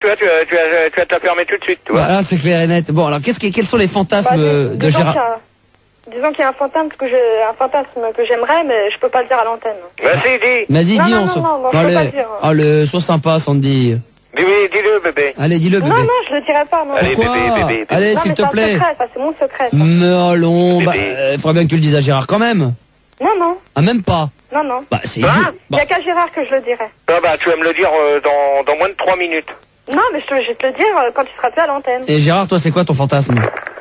vas te la fermer tout de suite, tu vois. Voilà, c'est clair et net. Bon, alors quels sont les fantasmes de Gérard? Disons qu'il y a un fantasme que j'aimerais, mais je peux pas le dire à l'antenne. Vas-y, dis. Vas-y, dis, non, je peux pas le dire. Allez, sois sympa, Sandy. Dis-le, bébé. Allez, dis-le, bébé. Non, je le dirai pas, non. Allez, Pourquoi bébé. Allez, Non, s'il mais te plaît. c'est mon secret. Ça. Mais allons, Bébé. il faudrait bien que tu le dises à Gérard quand même. Non. Ah, même pas. Non. Bah, c'est Hein idiot. Il y a qu'à Gérard que je le dirai. Tu vas me le dire dans moins de 3 minutes. Non, mais je vais te le dire quand tu seras plus à l'antenne. Et Gérard, toi, c'est quoi ton fantasme?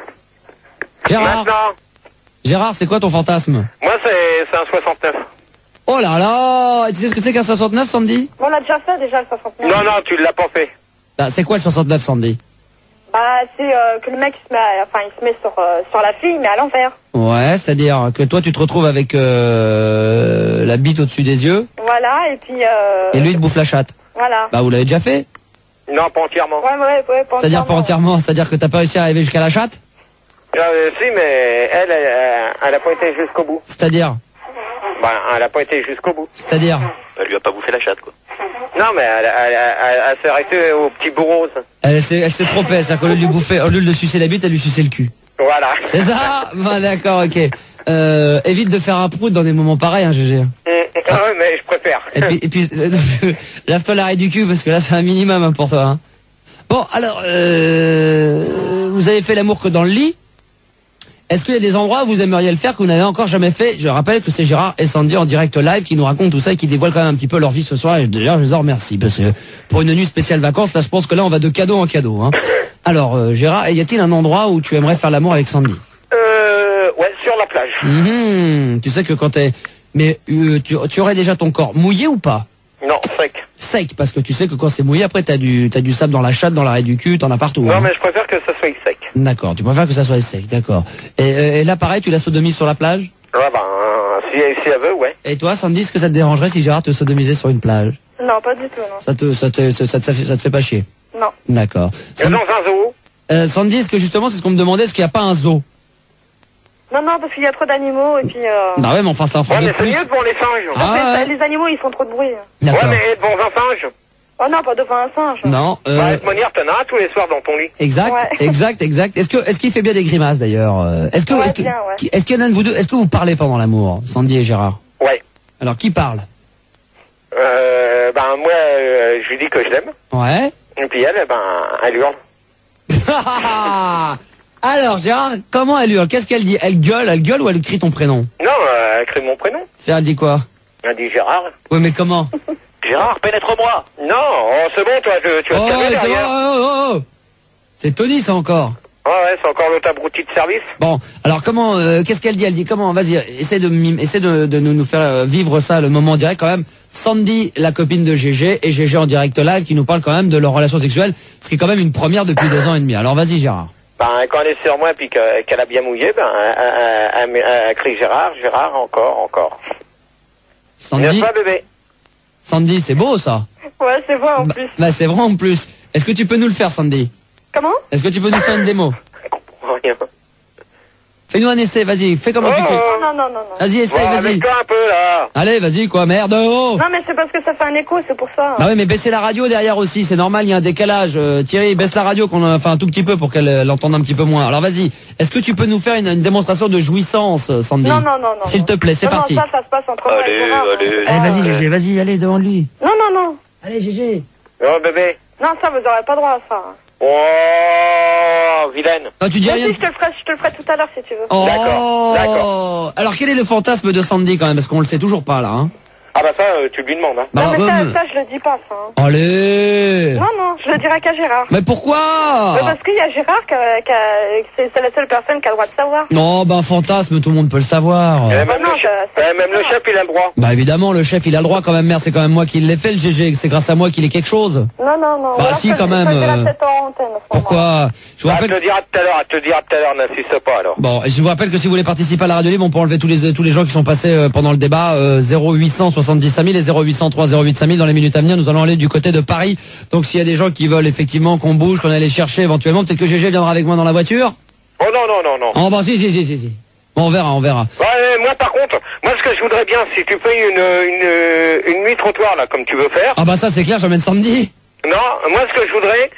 Gérard, c'est quoi ton fantasme? Moi, c'est un 69. Oh là là, et tu sais ce que c'est qu'un 69, Sandy? On l'a déjà fait, le 69. Non, tu l'as pas fait. Bah, c'est quoi le 69, Sandy? Bah, c'est que le mec, il se met sur la fille, mais à l'envers. Ouais, c'est-à-dire que toi, tu te retrouves avec la bite au-dessus des yeux. Voilà, et puis... Et lui, il te bouffe la chatte. Voilà. Bah, vous l'avez déjà fait? Non, pas entièrement. Ouais, pas C'est-à-dire pas entièrement, c'est-à-dire que t'as pas réussi à arriver jusqu'à la chatte? Si, mais elle a pas été jusqu'au bout. C'est-à-dire? Elle a pas été jusqu'au bout. C'est-à-dire? Elle lui a pas bouffé la chatte, quoi. Non, mais elle s'est arrêtée au petit bout rose. Elle s'est trompée, c'est-à-dire qu'au lieu de lui bouffer, au lieu de sucer la bite, elle lui suçait le cul. Voilà. C'est ça? Bah, d'accord, ok. Évite de faire un prout dans des moments pareils, hein, GG. Ouais, mais je préfère. Et puis lave-toi l'arrêt du cul, parce que là, c'est un minimum hein, pour toi, hein. Bon, alors, vous avez fait l'amour que dans le lit? Est-ce qu'il y a des endroits où vous aimeriez le faire que vous n'avez encore jamais fait? Je rappelle que c'est Gérard et Sandy en direct live qui nous racontent tout ça et qui dévoilent quand même un petit peu leur vie ce soir. Et déjà, je les en remercie parce que pour une nuit spéciale vacances, là, je pense que là, on va de cadeau en cadeau. Hein. Alors, Gérard, y a-t-il un endroit où tu aimerais faire l'amour avec Sandy? Ouais, sur la plage. Tu sais que quand t'es... Mais tu aurais déjà ton corps mouillé ou pas? Non, sec. Sec, parce que tu sais que quand c'est mouillé, après t'as du sable dans la chatte, dans l'arrêt du cul, t'en as partout. Non, hein. mais je préfère que ça soit sec. D'accord, tu préfères que ça soit sec, d'accord. Et là, pareil, tu la sodomises sur la plage? Ouais, si elle veut, ouais. Et toi, Sandy, est-ce que ça te dérangerait si Gérard te sodomisait sur une plage? Non, pas du tout, non. Ça te fait pas chier? Non. D'accord. Dans un zoo. Sandy, est-ce que justement, c'est ce qu'on me demandait, est-ce qu'il n'y a pas un zoo? Non, parce qu'il y a trop d'animaux et puis... Bah ouais, mais enfin, ça en fera Ouais, de mais c'est plus. mieux devant les singes. Ah, ouais. Les animaux, ils font trop de bruit. D'accord. Ouais, mais devant un singe. Oh non, pas devant un singe. Non, De toute manière, t'en as un tous les soirs dans ton lit. exact, Ouais. exact. Est-ce qu'il fait bien des grimaces d'ailleurs? Est-ce qu'il y en a un de vous deux, est-ce que vous parlez pendant l'amour, Sandy et Gérard? Ouais. Alors, qui parle? Moi, je lui dis que je l'aime. Ouais. Et puis elle hurle. Alors, Gérard, comment elle hurle? Qu'est-ce qu'elle dit? Elle gueule ou elle crie ton prénom? Non, elle crie mon prénom. C'est elle dit quoi? Elle dit Gérard. Oui, mais comment? Gérard, pénètre-moi. Non, c'est bon, toi, tu vas te calmer c'est derrière. bon, C'est Tony, ça encore. Ouais, c'est encore l'autre abruti de service. Bon, alors comment, qu'est-ce qu'elle dit? Elle dit comment? Vas-y, essaie de nous faire vivre ça, le moment direct quand même. Sandy, la copine de GG, et GG en direct live, qui nous parle quand même de leur relation sexuelle, ce qui est quand même une première depuis 2 ans et demi. Alors vas-y, Gérard. Quand elle est sur moi puis qu'elle a bien mouillé, elle crie Gérard, encore. Sandy, N'est-ce pas, bébé? Sandy, c'est beau ça. Ouais, c'est vrai en plus. Bah c'est vrai en plus. Est-ce que tu peux nous le faire, Sandy? Comment? Est-ce que tu peux nous faire une démo? Je comprends rien. Fais-nous un essai, vas-y, fais comment tu peux. Non. Vas-y, essaye, vas-y. Amuse-toi un peu, là. Allez, vas-y, quoi, merde, oh! Non, mais c'est parce que ça fait un écho, c'est pour ça. Bah oui, mais baissez la radio derrière aussi, c'est normal, il y a un décalage. Thierry, baisse la radio, un tout petit peu pour qu'elle l'entende un petit peu moins. Alors vas-y, est-ce que tu peux nous faire une démonstration de jouissance, Sandy? Non. S'il te plaît, c'est parti. Non, ça se passe entre moi et Gérard. Allez, vas-y, GG, vas-y, allez, devant lui. Non. Allez, GG. Oh, bébé. Non, ça, vous aurez pas droit à ça. Oh, vilaine. Ah, tu dis rien. Vas-y, je te le ferai tout à l'heure si tu veux. Oh. D'accord. Alors quel est le fantasme de Sandy quand même, parce qu'on le sait toujours pas là, hein? Ah ça, tu lui demandes, hein. Bah, Non, mais ça, je le dis pas, ça. Hein. Allez. Non, je le dirai qu'à Gérard. Mais pourquoi? Parce qu'il y a Gérard c'est la seule personne qui a le droit de savoir. Non, bah fantasme, tout le monde peut le savoir. Même non, le chef, il a le droit. Bah évidemment, le chef il a le droit quand même, merde, c'est quand même moi qui l'ai fait le GG, c'est grâce à moi qu'il est quelque chose. Non. Bah Alors, si je quand te même. dirai peut-être en antenne, à ce Pourquoi? Je vous Elle rappelle. te dira tout à l'heure, n'insiste pas, alors. Bon, et je vous rappelle que si vous voulez participer à la radio libre, on peut enlever tous les gens qui sont passés pendant le débat 0800 70 5000 et 0803 08 5000 dans les minutes à venir. Nous allons aller du côté de Paris. Donc s'il y a des gens qui veulent effectivement qu'on bouge, qu'on aille les chercher éventuellement, peut-être que GG viendra avec moi dans la voiture. Oh non. Oh bah si. Bon, on verra. Ouais, moi par contre, ce que je voudrais bien, si tu fais une nuit trottoir là, comme tu veux faire. Ah bah ça c'est clair, j'emmène Sandy. Non, moi ce que je voudrais,